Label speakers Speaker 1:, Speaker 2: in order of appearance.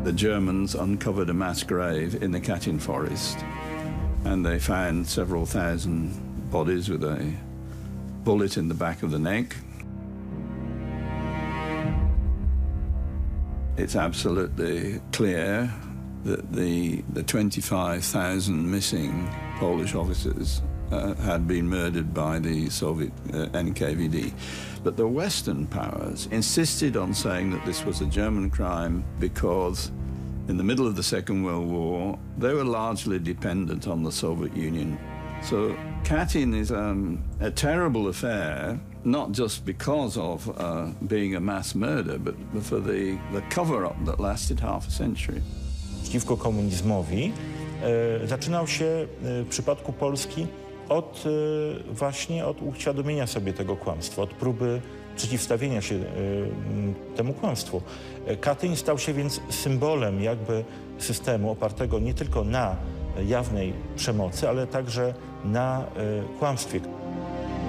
Speaker 1: The Germans uncovered a mass grave in the Katyn forest, and they found several thousand bodies with a bullet in the back of the neck. It's absolutely clear that the 25,000 missing Polish officers had been murdered by the Soviet NKVD. But the Western powers insisted on saying that this was a German crime because in the middle of the Second World War, they were largely dependent on the Soviet Union. So Katyn is a terrible affair, not just because of being a mass murder, but for the cover-up that lasted half a century.
Speaker 2: Przeciwko komunizmowi zaczynał się w przypadku Polski właśnie od uświadomienia sobie tego kłamstwa, od próby przeciwstawienia się temu kłamstwu. Katyn stał się więc symbolem jakby systemu opartego nie tylko na jawnej przemocy, ale także na kłamstwie.